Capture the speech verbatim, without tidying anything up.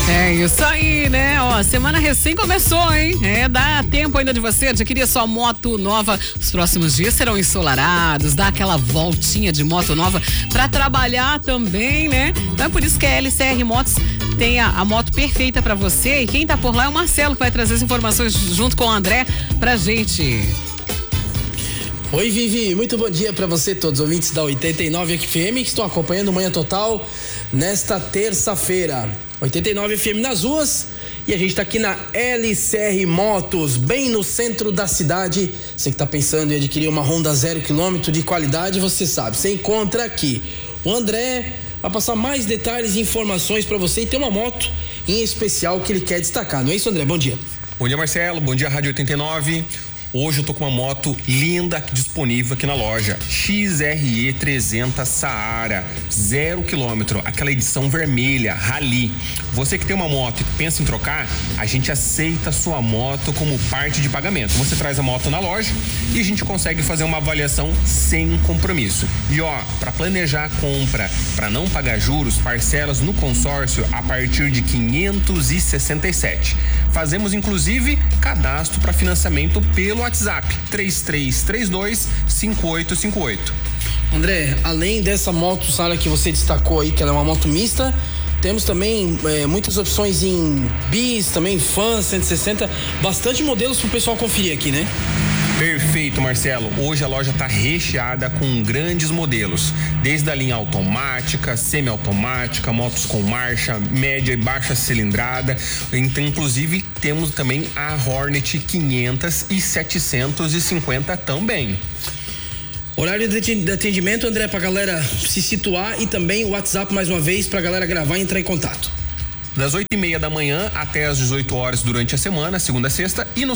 É isso aí, né? Ó, semana recém começou, hein? É, dá tempo ainda de você adquirir sua moto nova. Os próximos dias serão ensolarados, dá aquela voltinha de moto nova pra trabalhar também, né? Então é por isso que a L C R Motos tem a, a moto perfeita pra você. E quem tá por lá é o Marcelo, que vai trazer as informações junto com o André pra gente. Oi, Vivi, muito bom dia para você, todos os ouvintes da oitenta e nove F M que estão acompanhando o Manhã Total nesta terça-feira. oitenta e nove F M nas ruas e a gente tá aqui na L C R Motos, bem no centro da cidade. Você que tá pensando em adquirir uma Honda zero quilômetro de qualidade, você sabe, você encontra aqui. O André vai passar mais detalhes e informações para você e tem uma moto em especial que ele quer destacar, não é isso, André? Bom dia. Bom dia, Marcelo, bom dia, Rádio oitenta e nove. Hoje eu tô com uma moto linda disponível aqui na loja, X R E trezentos Saara, zero quilômetro, aquela edição vermelha, Rally. Você que tem uma moto e pensa em trocar, a gente aceita a sua moto como parte de pagamento. Você traz a moto na loja e a gente consegue fazer uma avaliação sem compromisso. E ó, para planejar a compra, para não pagar juros, parcelas no consórcio a partir de quinhentos e sessenta e sete. Fazemos inclusive cadastro para financiamento pelo WhatsApp três três três dois cinco oito cinco oito. André, além dessa moto Saara que você destacou aí, que ela é uma moto mista, temos também é, muitas opções em bis, também Fan cento e sessenta, bastante modelos pro pessoal conferir aqui, né? Perfeito, Marcelo. Hoje a loja está recheada com grandes modelos, desde a linha automática, semi-automática, motos com marcha, média e baixa cilindrada. Então, inclusive, temos também a Hornet quinhentos e setecentos e cinquenta também. Horário de atendimento, André, pra galera se situar e também o WhatsApp mais uma vez pra galera gravar e entrar em contato. Das oito e meia da manhã até as dezoito horas durante a semana, segunda a sexta, e no